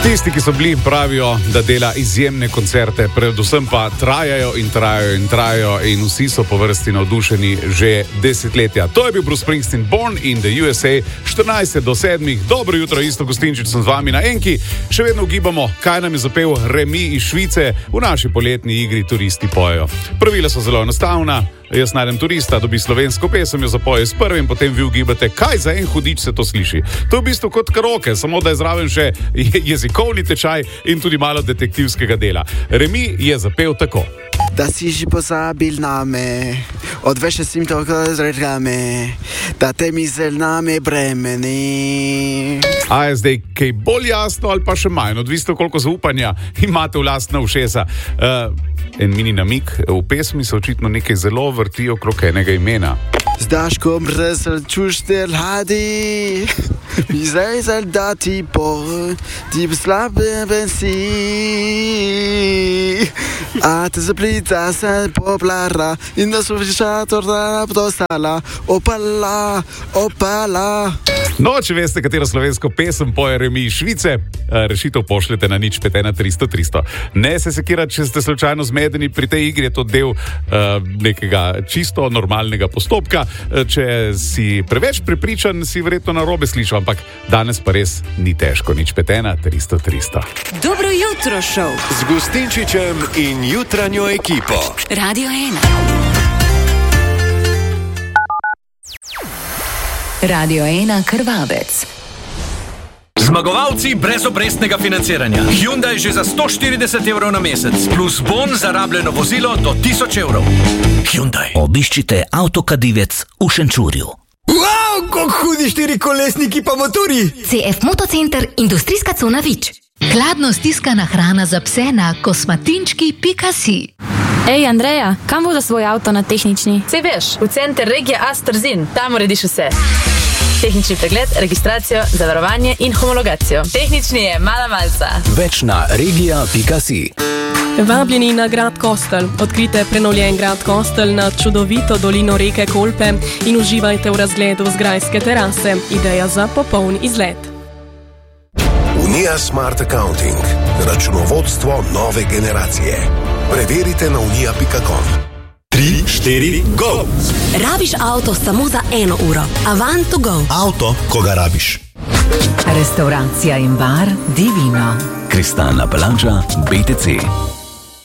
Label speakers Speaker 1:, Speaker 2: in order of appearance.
Speaker 1: Tisti, ki so bili, pravijo, da dela izjemne koncerte, predvsem pa trajajo in vsi so po vrsti navdušeni že desetletja. To je bil Bruce Springsteen, Born in the USA, 14 do 7. Dobro jutro, Isto Gustinčič sem z vami na Enki. Še vedno ugibamo, kaj nam je zapel Remi iz Švice. V naši poletni igri Turisti pojejo. Pravila so zelo enostavna. Jaz najdem turista, dobi slovensko pesem, jo zapoje s prvim, potem vi ugibate, kaj za en hudič se to sliši. To je v bistvu kot karaoke, samo da je zraven še jezikovni tečaj in tudi malo detektivskega dela. Remi je zapel tako.
Speaker 2: Da si že pozabil name, odveš si to, ko zredgame, da te misel name bremeni.
Speaker 1: A je zdaj kaj bolj jasno ali pa še manj, odvisno koliko zaupanja imate v lastna ušesa. En mini namik, v pesmi se očitno nekaj zelo vrti okrog enega imena.
Speaker 2: Z Daškom resel čušte ladi, mi zdaj da ti slabe bensi, a te zaplita se poplara in da so višator da dostala, opala.
Speaker 1: No, če veste, katero slovensko pesem poje Remi iz Švice, rešitev pošljete na 051 300 300. Ne se sekirati, če ste slučajno zmedeni pri tej igri, je to del nekega čisto normalnega postopka. Če si preveč prepričan, si verjetno narobe slišal, ampak danes pa res ni težko. 051 300 300.
Speaker 3: Dobro jutro, šov
Speaker 4: z Gustinčičem in jutranjo ekipo.
Speaker 3: Radio 1. Radio 1 Krvavec.
Speaker 5: Zmagovalci brezobrestnega financiranja. Hyundai že za 140 evrov na mesec, plus bon za rabljeno vozilo do 1000 evrov. Hyundai.
Speaker 6: Obiščite Avtokadivec v Šenčurju.
Speaker 7: Wow, kako hudi štirikolesniki pa motori!
Speaker 8: CF Motocenter, industrijska cona Vič. Hladno stiskana hrana za pse na kosmatinčki.si.
Speaker 9: Ej, Andreja, kam bo za svoj avto na tehnični?
Speaker 10: Sej veš, v center regije Astrzin, tam urediš vse. Tehnični pregled, registracijo, zavarovanje in homologacijo. Tehnični je mala malca.
Speaker 4: Več na regija.si.
Speaker 11: Vabljeni na grad Kostel. Odkrite prenovljen grad Kostel na čudovito dolino reke Kolpe in uživajte v razgledu z grajske terase. Ideja za popoln izlet.
Speaker 4: Unija Smart Accounting. Računovodstvo nove generacije. Preverite na unija.com.
Speaker 12: 3, 4, go!
Speaker 8: Rabiš avto samo za 1 uro. Avant to go.
Speaker 12: Avto, ko ga rabiš.
Speaker 3: Restauracija in bar Divino.
Speaker 6: Kristalna plaža BTC.